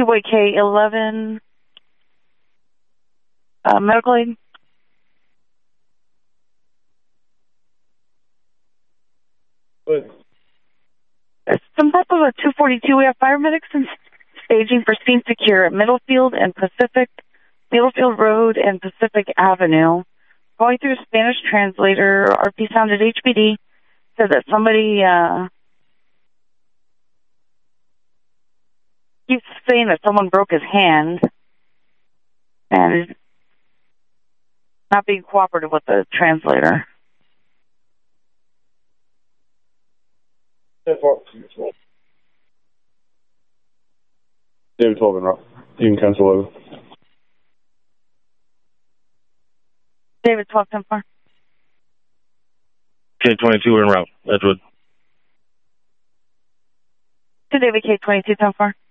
Subway K11, medical aid. What? It's some type of a 242. We have paramedics and staging for scene secure at Middlefield Road and Pacific Avenue. Going through a Spanish translator, RP sounded HPD, said that somebody keeps saying that someone broke his hand and is not being cooperative with the translator. David 12 en route. You can cancel over. David 12 10-4. K22 en route. Edgewood. To David K22 10-4.